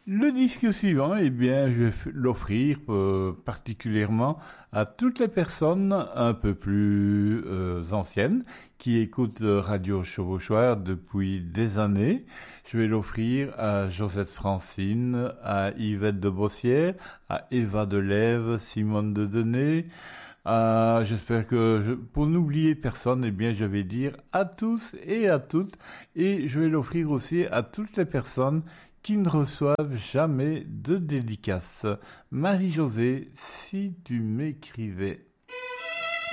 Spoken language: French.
Le disque suivant, eh bien, je vais l'offrir particulièrement à toutes les personnes un peu plus anciennes qui écoutent Radio Chevauchoir depuis des années. Je vais l'offrir à Josette Francine, à Yvette de Bossière, à Eva de Lève, Simone de Denay. J'espère que pour n'oublier personne, eh bien, je vais dire à tous et à toutes, et je vais l'offrir aussi à toutes les personnes qui ne reçoivent jamais de dédicace. Marie-Josée, si tu m'écrivais.